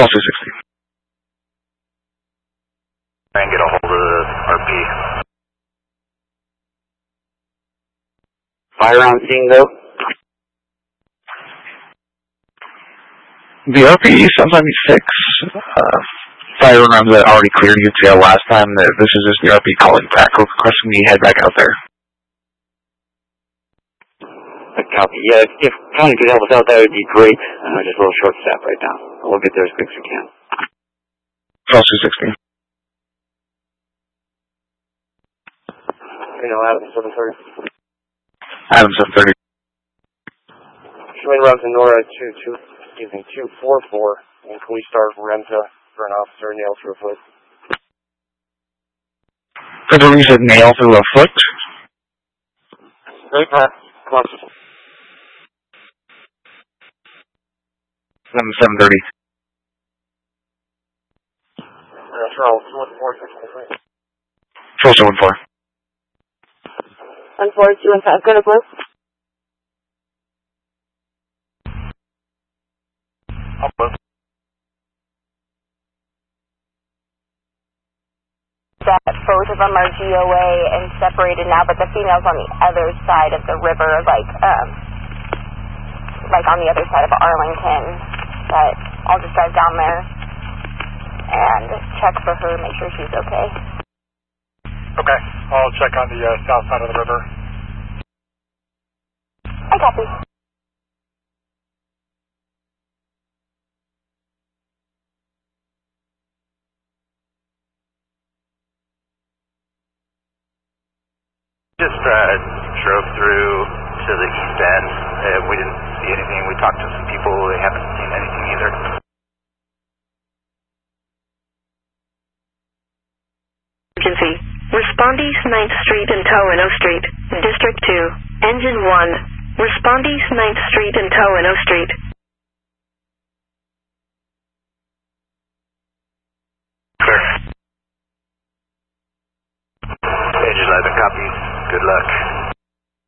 Patrol 260. And get a hold of the RP. Fire on scene, though. The RP 776, fire around that already cleared UTL last time. This is just the RP calling back, requesting me head back out there. Copy. Yeah, if County could help us out, that would be great. Just a little short staff right now. We'll get there as quick as we can. Patrol 260. Adam 730. Adam 730. Showing route to NORA 244, and can we start Remta for an officer nailed through a foot? Federal, you said nail through a foot? Great, Pat. Come on. 730. Patrol 214. Patrol 214. 14215, go to blue. That both of them are GOA and separated now, but the female's on the other side of the river, like on the other side of Arlington. But I'll just drive down there and check for her, make sure she's okay. Okay, I'll check on the south side of the river. I copy. Just drove through to the east end. We didn't see anything. We talked to some people. They haven't seen anything either. Emergency. Respondees 9th Street and tow in O Street. District 2. Engine 1. Respondees 9th Street and tow in O Street. Clear. Engine 11 copies. Good luck.